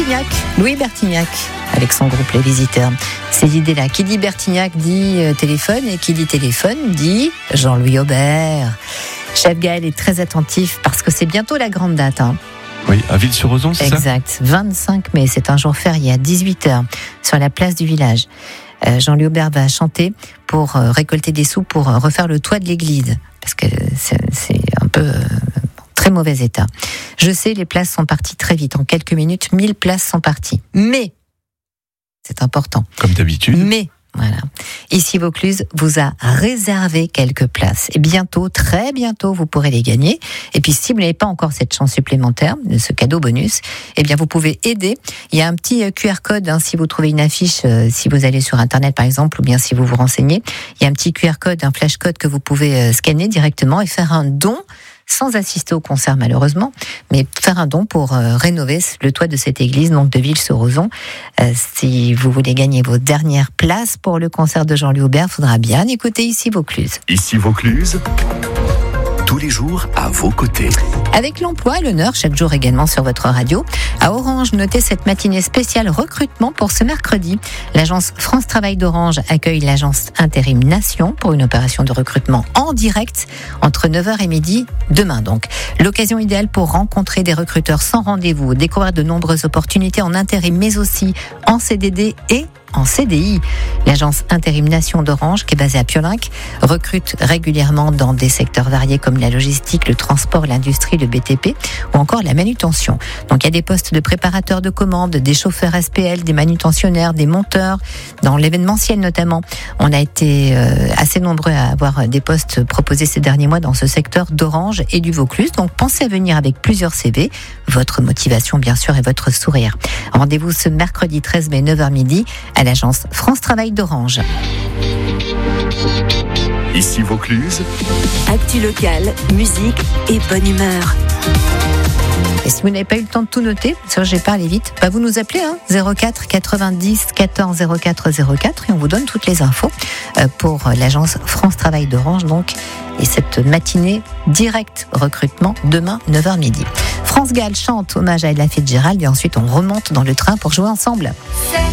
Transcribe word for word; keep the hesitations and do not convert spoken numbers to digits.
Bertignac, Louis Bertignac, avec son groupe Les Visiteurs. Ces idées-là, qui dit Bertignac dit euh, téléphone, et qui dit téléphone dit Jean-Louis Aubert. Chef Gaël est très attentif parce que c'est bientôt la grande date. Hein. Oui, à Ville-sur-Ozon, c'est exact. ça ? Exact, vingt-cinq mai, c'est un jour férié à dix-huit heures sur la place du village. Euh, Jean-Louis Aubert va chanter pour euh, récolter des sous pour euh, refaire le toit de l'église, parce que c'est, c'est un peu euh, très mauvais état. Je sais, les places sont parties très vite, en quelques minutes, mille places sont parties. Mais, c'est important. Comme d'habitude. Mais, voilà. Ici Vaucluse vous a réservé quelques places. Et bientôt, très bientôt, vous pourrez les gagner. Et puis, si vous n'avez pas encore cette chance supplémentaire, de ce cadeau bonus, eh bien, vous pouvez aider. Il y a un petit Q R code, hein, si vous trouvez une affiche, euh, si vous allez sur Internet, par exemple, ou bien si vous vous renseignez. Il y a un petit Q R code, un flash code que vous pouvez euh, scanner directement et faire un don, sans assister au concert malheureusement, mais faire un don pour euh, rénover le toit de cette église, donc de Ville-sur-Ozon. Euh, si vous voulez gagner vos dernières places pour le concert de Jean-Louis Aubert, il faudra bien écouter Ici Vaucluse. Ici Vaucluse, tous les jours à vos côtés. Avec l'emploi, l'honneur, chaque jour également sur votre radio. À Orange, notez cette matinée spéciale recrutement pour ce mercredi. L'agence France Travail d'Orange accueille l'agence Intérim Nation pour une opération de recrutement en direct entre neuf heures et midi demain donc. L'occasion idéale pour rencontrer des recruteurs sans rendez-vous, découvrir de nombreuses opportunités en intérim mais aussi en C D D et en C D I. L'agence Intérim Nation d'Orange, qui est basée à Piolinc, recrute régulièrement dans des secteurs variés comme la logistique, le transport, l'industrie, le B T P ou encore la manutention. Donc il y a des postes de préparateurs de commandes, des chauffeurs S P L, des manutentionnaires, des monteurs, dans l'événementiel notamment. On a été euh, assez nombreux à avoir des postes proposés ces derniers mois dans ce secteur d'Orange et du Vaucluse. Donc pensez à venir avec plusieurs C V, votre motivation bien sûr et votre sourire. Rendez-vous ce mercredi treize mai neuf heures midi à l'agence France Travail d'Orange. Ici Vaucluse, actu locale, musique et bonne humeur. Et si vous n'avez pas eu le temps de tout noter, parce que j'ai parlé vite, bah vous nous appelez hein, zéro quatre quatre-vingt-dix quatorze zéro quatre zéro quatre et on vous donne toutes les infos pour l'agence France Travail d'Orange donc, et cette matinée direct recrutement demain neuf heures midi. France Gall chante hommage à Ella Fitzgerald et ensuite on remonte dans le train pour jouer ensemble.